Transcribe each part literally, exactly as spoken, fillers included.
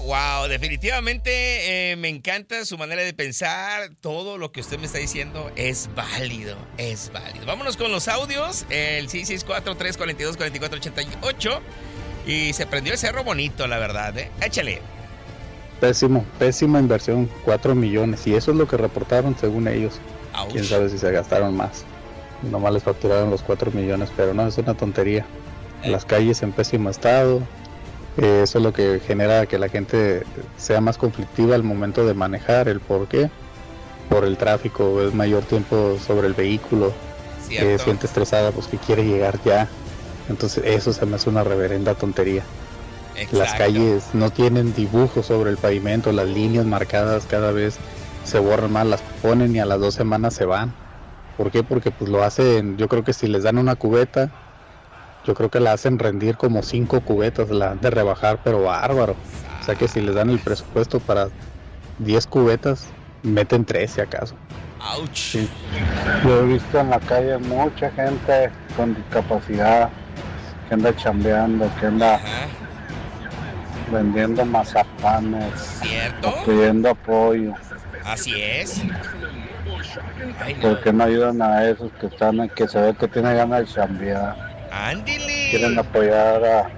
Wow, definitivamente eh, me encanta su manera de pensar. Todo lo que usted me está diciendo es válido, es válido. Vámonos con los audios. El seis seis cuatro, tres cuatro dos, cuatro cuatro ocho ocho. Y se prendió el cerro bonito, la verdad, ¿eh? Échale. Pésimo, pésima inversión, cuatro millones. Y eso es lo que reportaron según ellos. Ouch. Quién sabe si se gastaron más. Nomás les facturaron los cuatro millones, pero no, es una tontería. Las calles en pésimo estado. Eh, eso es lo que genera que la gente sea más conflictiva al momento de manejar. ¿El por qué? Por el tráfico, es mayor tiempo sobre el vehículo, eh, siente estresada, pues que quiere llegar ya. Entonces eso se me hace una reverenda tontería. Exacto. Las calles no tienen dibujos sobre el pavimento, las líneas marcadas cada vez se borran más, las ponen y a las dos semanas se van. ¿Por qué? Porque pues lo hacen, yo creo que si les dan una cubeta, yo creo que la hacen rendir como cinco cubetas, la han de rebajar, pero bárbaro. O sea que si les dan el presupuesto para diez cubetas, meten tres si acaso. Ouch. Sí. Yo he visto en la calle mucha gente con discapacidad que anda chambeando, que anda Ajá. vendiendo mazapanes, ¿cierto? Pidiendo apoyo. Así es. Ay, no. ¿Por qué no ayudan a esos que están, que se ve que tienen ganas de chambear? Ándale. Quieren apoyar a,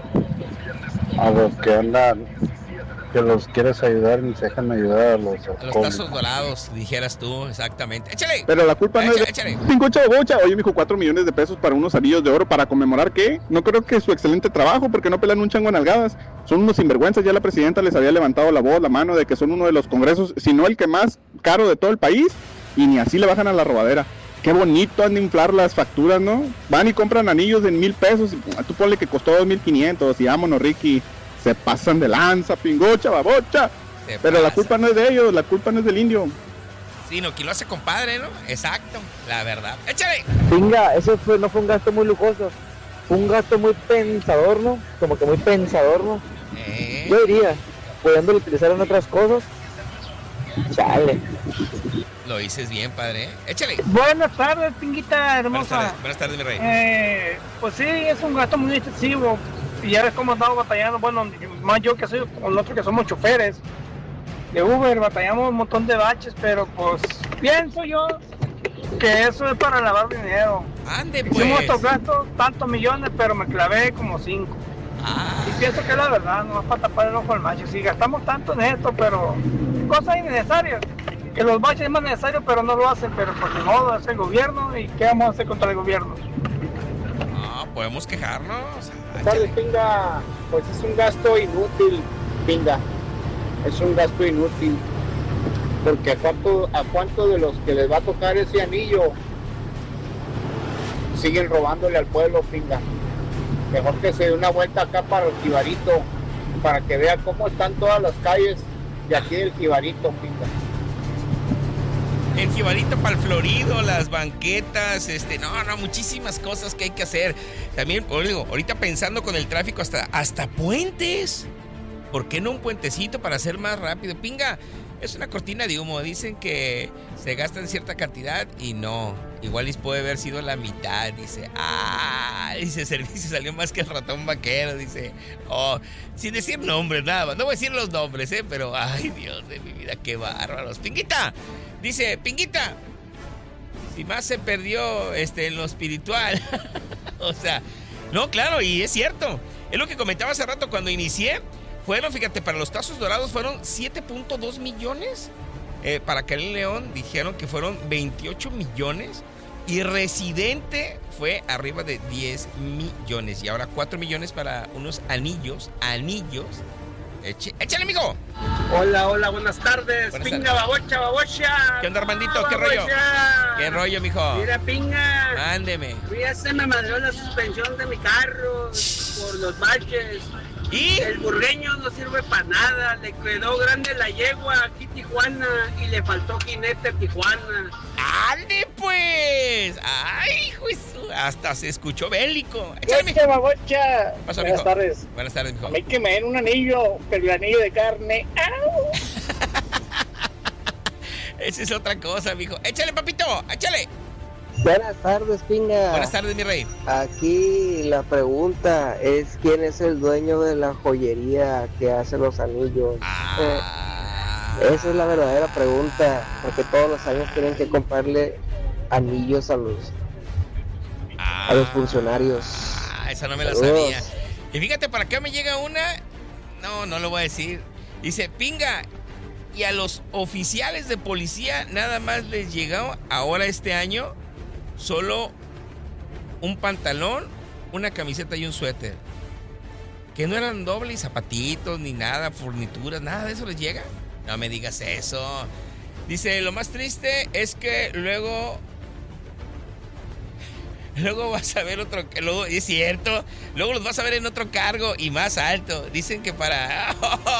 a los que andan, que los quieres ayudar y se dejan ayudar a los a los tazos dorados, dijeras tú, exactamente. Échale. Pero la culpa no échale, es de... Pingocha Bocha. Oye, mijo, cuatro millones de pesos para unos anillos de oro, ¿para conmemorar qué? No creo que su excelente trabajo, porque no pelan un chango en algadas. Son unos sinvergüenzas. Ya la presidenta les había levantado la voz, la mano, de que son uno de los congresos, si no el que más caro de todo el país, y ni así le bajan a la robadera. Qué bonito han de inflar las facturas, ¿no? Van y compran anillos en mil pesos, tú ponle que costó dos mil quinientos, y vámonos, Ricky. Se pasan de lanza, Pingocha, babocha. Se Pero pasa. La culpa no es de ellos, la culpa no es del indio. Sí, no, que lo hace compadre, ¿no? Exacto, la verdad. ¡Échale! Pinga, eso fue, no fue un gasto muy lujoso. Fue un gasto muy pensador, ¿no? Como que muy pensador, ¿no? ¿Eh? Yo diría, pudiéndolo utilizar en otras cosas. Chale. Lo dices bien, padre, ¿eh? Échale. Buenas tardes, Pinguita hermosa. Buenas tardes, buenas tardes, mi rey. Eh, pues sí, es un gasto muy excesivo. Y ya ves cómo andamos batallando. Bueno, más yo que soy con nosotros que somos choferes de Uber, batallamos un montón de baches, pero pues pienso yo que eso es para lavar dinero. Ande, pues. Hicimos estos gastos, tantos millones, pero me clavé como cinco. Ah. Y pienso que es la verdad, no es para tapar el ojo al macho. Si gastamos tanto en esto, pero cosas innecesarias. Que los baches es más necesario, pero no lo hacen, pero por modo es el gobierno. ¿Y qué vamos a hacer contra el gobierno? No, podemos quejarnos. Dale, Pinga, pues es un gasto inútil, Pinga. Es un gasto inútil. Porque a cuánto, a cuánto de los que les va a tocar ese anillo siguen robándole al pueblo, Pinga. Mejor que se dé una vuelta acá para el Jibarito, para que vea cómo están todas las calles de aquí del Jibarito, Pinga. El Jibarito para el Florido, las banquetas, este, no, no, muchísimas cosas que hay que hacer. También, digo, ahorita pensando con el tráfico, hasta, hasta puentes. ¿Por qué no un puentecito para hacer más rápido? Pinga, es una cortina de humo. Dicen que se gastan cierta cantidad y no. Igual puede haber sido la mitad. Dice, ah, dice, servicio salió más que el ratón vaquero. Dice, oh, sin decir nombres, nada más. No voy a decir los nombres, eh, pero, ay, Dios de mi vida, qué bárbaros. Pinguita. Dice, Pinguita, si más se perdió este, en lo espiritual. O sea, no, claro, y es cierto. Es lo que comentaba hace rato cuando inicié. Fueron, fíjate, para los tazos dorados fueron siete punto dos millones. Eh, para Karim León dijeron que fueron veintiocho millones. Y Residente fue arriba de diez millones. Y ahora cuatro millones para unos anillos. Anillos. Eche, échale, amigo. Hola, hola, buenas tardes. Buenas Pinga, tardes. babocha, babocha. ¿Qué onda, Armandito? Ah, ¿Qué rollo? babocha. ¿Qué rollo, mijo? Mira, Pinga. Ándeme. Ya se me madrió la suspensión de mi carro por los baches. ¿Y? El burgueño no sirve para nada. Le quedó grande la yegua aquí Tijuana y le faltó jinete Tijuana. ¡Ande, pues! ¡Ay, hijo! Hasta se escuchó bélico. Échale, babocha. Pasó, Buenas mijo. tardes. Buenas tardes, mijo. A mí que me den un anillo, pero el anillo de carne. ¡Au! Esa es otra cosa, mijo. Échale, papito, échale. Buenas tardes, Pinga. Buenas tardes, mi rey. Aquí la pregunta es quién es el dueño de la joyería que hace los anillos. Ah. Eh, esa es la verdadera pregunta, porque todos los años tienen que comprarle anillos a los Ah. a los funcionarios. Ah, esa no me la Saludos. sabía. Y fíjate, para acá me llega una. No, no lo voy a decir. Dice, Pinga, y a los oficiales de policía nada más les llegó ahora este año solo un pantalón, una camiseta y un suéter. Que no eran dobles, zapatitos, ni nada, fornituras, nada de eso les llega. No me digas eso. Dice, lo más triste es que luego... Luego vas a ver otro... Luego, es cierto, luego los vas a ver en otro cargo y más alto. Dicen que para...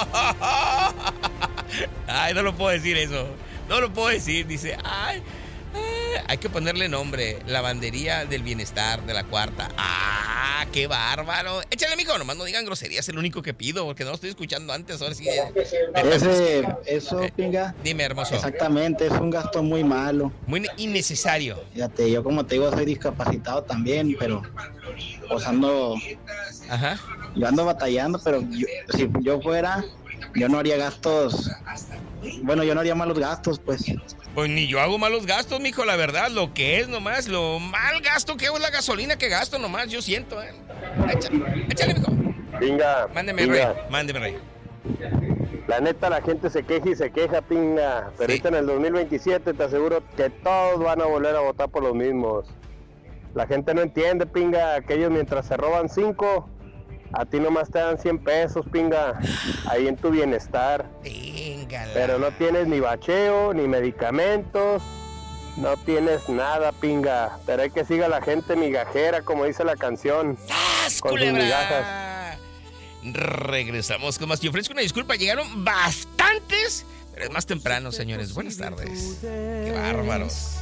Ay, no lo puedo decir eso. No lo puedo decir. Dice, ay... Hay que ponerle nombre, lavandería del bienestar de la cuarta. ¡Ah, qué bárbaro! Échale, mijo, nomás no digan groserías, es el único que pido, porque no lo estoy escuchando antes. Ahora sí. Eh, Ese, eso, eh, Pinga. Dime, hermoso. Exactamente, es un gasto muy malo. Muy innecesario. Fíjate, yo como te digo, soy discapacitado también, pero pues ando... Ajá. Yo ando batallando, pero yo, si yo fuera, yo no haría gastos... Bueno, yo no haría malos gastos, pues. Pues ni yo hago malos gastos, mijo, la verdad. Lo que es nomás, lo mal gasto que hago es la gasolina que gasto nomás, yo siento, ¿eh? Échale, échale, mijo. Pinga. Mándeme, Pinga. rey. Mándeme, rey. La neta, la gente se queja y se queja, Pinga. Pero Sí. ahorita en el dos mil veintisiete te aseguro que todos van a volver a votar por los mismos. La gente no entiende, Pinga. Aquellos mientras se roban cinco, a ti nomás te dan cien pesos, Pinga. Ahí en tu bienestar. Véngala. Pero no tienes ni bacheo, ni medicamentos. No tienes nada, Pinga. Pero hay que siga la gente migajera, como dice la canción. ¡Sas, con sus culebra! migajas. Regresamos con más. Yo ofrezco una disculpa, llegaron bastantes, pero es más temprano, señores. Buenas tardes. Qué bárbaros.